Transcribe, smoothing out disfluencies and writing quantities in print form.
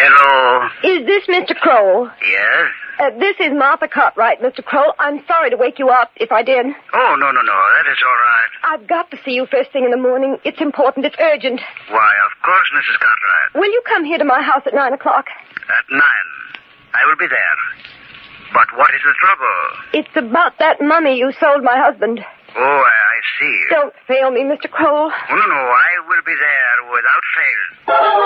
Hello? Is this Mr. Kroll? Yes? This is Martha Cartwright, Mr. Kroll. I'm sorry to wake you up, if I did. Oh, no. That is all right. I've got to see you first thing in the morning. It's important. It's urgent. Why, of course, Mrs. Cartwright. Will you come here to my house at 9 o'clock? At 9. I will be there. But what is the trouble? It's about that mummy you sold my husband. Oh, I see. Don't fail me, Mr. Kroll. Oh, no. I will be there without fail.